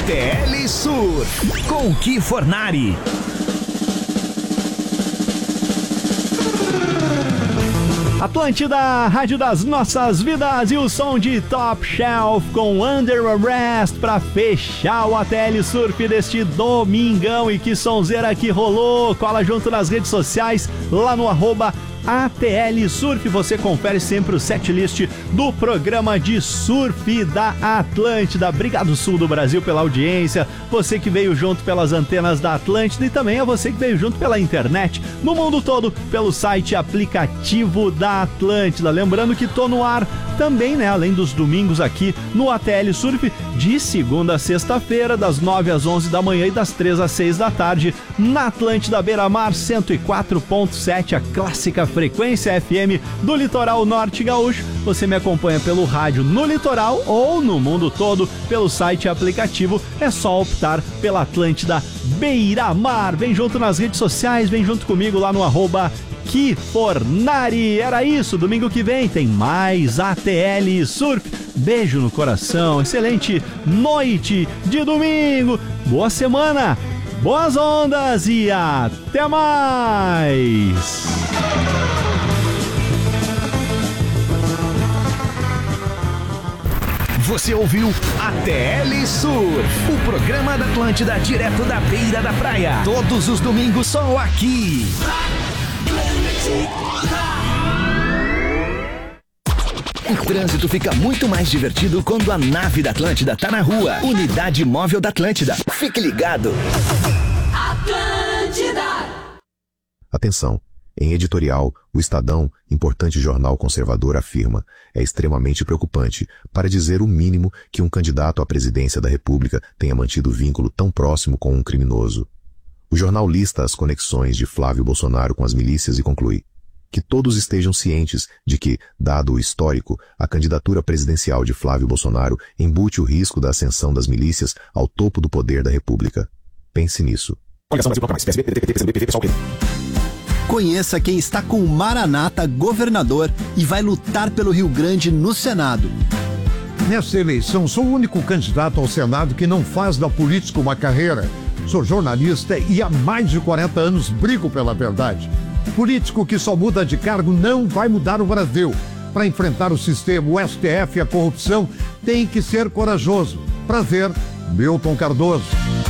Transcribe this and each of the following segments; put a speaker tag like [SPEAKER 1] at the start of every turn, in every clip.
[SPEAKER 1] ATL Sur, com Ki Fornari.
[SPEAKER 2] Atlântida, rádio das nossas vidas, e o som de Top Shelf com Under Arrest pra fechar o ATL Surf deste domingão. E que sonzeira que rolou! Cola junto nas redes sociais, lá no @ATL Surf, você confere sempre o setlist do programa de surf da Atlântida. Obrigado, Sul do Brasil, pela audiência, você que veio junto pelas antenas da Atlântida, e também a você que veio junto pela internet, no mundo todo, pelo site e aplicativo da Atlântida. Lembrando que tô no ar também, né, além dos domingos aqui no ATL Surf, de segunda a sexta-feira, das 9 às 11 da manhã e das 3 às 6 da tarde, na Atlântida Beira-Mar 104.7, a clássica frequência FM do litoral norte gaúcho. Você me acompanha pelo rádio no litoral ou no mundo todo pelo site e aplicativo. É só optar pela Atlântida Beira-Mar. Vem junto nas redes sociais, vem junto comigo lá no Ki Fornari. Era isso, domingo que vem tem mais ATL Surf. Beijo no coração, excelente noite de domingo, boa semana, boas ondas e até mais!
[SPEAKER 1] Você ouviu ATL Sur, o programa da Atlântida direto da beira da praia. Todos os domingos só aqui. O trânsito fica muito mais divertido quando a nave da Atlântida tá na rua. Unidade Móvel da Atlântida. Fique ligado.
[SPEAKER 3] Atlântida.
[SPEAKER 4] Atenção. Em editorial, o Estadão, importante jornal conservador, afirma: é extremamente preocupante, para dizer o mínimo, que um candidato à presidência da República tenha mantido vínculo tão próximo com um criminoso. O jornal lista as conexões de Flávio Bolsonaro com as milícias e conclui: que todos estejam cientes de que, dado o histórico, a candidatura presidencial de Flávio Bolsonaro embute o risco da ascensão das milícias ao topo do poder da República. Pense nisso.
[SPEAKER 5] Conheça quem está com o Maranata governador e vai lutar pelo Rio Grande no Senado.
[SPEAKER 6] Nessa eleição, sou o único candidato ao Senado que não faz da política uma carreira. Sou jornalista e há mais de 40 anos brigo pela verdade. Político que só muda de cargo não vai mudar o Brasil. Para enfrentar o sistema, o STF e a corrupção, tem que ser corajoso. Prazer, Milton Cardoso.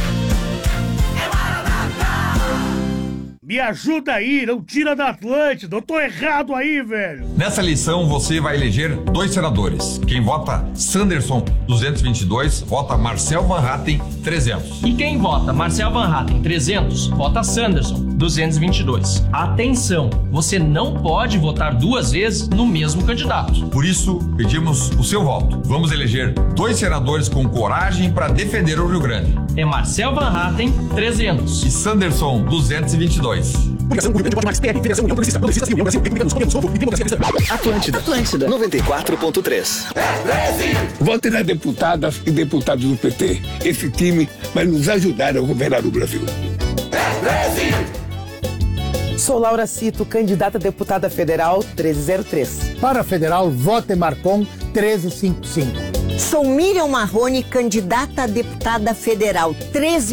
[SPEAKER 7] Me ajuda aí, não tira da Atlântida, eu tô errado aí, velho.
[SPEAKER 8] Nessa eleição você vai eleger 2 senadores. Quem vota Sanderson 222, vota Marcel Van Hatten 300.
[SPEAKER 9] E quem vota Marcel Van Hatten 300, vota Sanderson 222. Atenção, você não pode votar 2 vezes no mesmo candidato.
[SPEAKER 8] Por isso, pedimos o seu voto. Vamos eleger 2 senadores com coragem para defender o Rio Grande.
[SPEAKER 9] É Marcel Van Hatten 300
[SPEAKER 8] e Sanderson 222.
[SPEAKER 1] Atlântida 94.3.
[SPEAKER 10] Vote nas deputadas e deputados do PT. Esse time vai nos ajudar a governar o Brasil.
[SPEAKER 11] Sou Laura Cito, candidata a deputada federal 1303.
[SPEAKER 12] Para a federal, vote Marcon 1355.
[SPEAKER 13] Sou Miriam Marrone, candidata a deputada federal 13